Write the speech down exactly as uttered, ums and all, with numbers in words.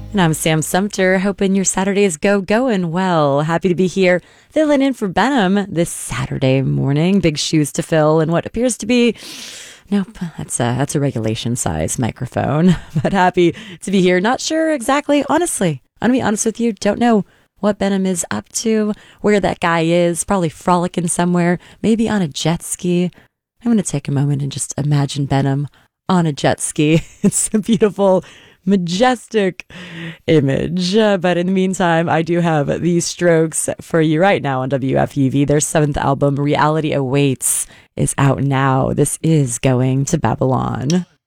And I'm Sam Sumter, hoping your Saturdays go going well. Happy to be here, filling in for Benham this Saturday morning. Big shoes to fill in what appears to be, nope, that's a, that's a regulation size microphone. But happy to be here. Not sure exactly, honestly. I'm going to be honest with you, don't know what Benham is up to, where that guy is, probably frolicking somewhere, maybe on a jet ski. I'm going to take a moment and just imagine Benham on a jet ski. It's a beautiful, majestic image. Uh, but in the meantime, I do have these Strokes for you right now on W F U V. Their seventh album, Reality Awaits, is out now. This is Going to Babylon.